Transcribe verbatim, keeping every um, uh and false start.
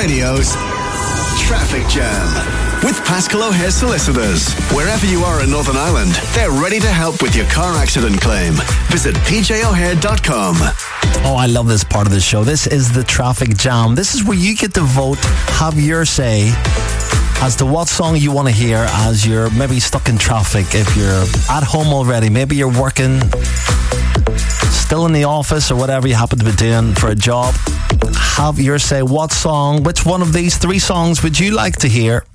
Radio's Traffic Jam with Paschal O'Hare Solicitors. Wherever you are in Northern Ireland, they're ready to help with your car accident claim. Visit p j o'hare dot com. Oh, I love this part of the show. This is the Traffic Jam. This is where you get to vote, have your say as to what song you want to hear as you're maybe stuck in traffic. If you're at home already, maybe you're working, still in the office or whatever you happen to be doing for a job, have your say. What song, which one of these three songs would you like to hear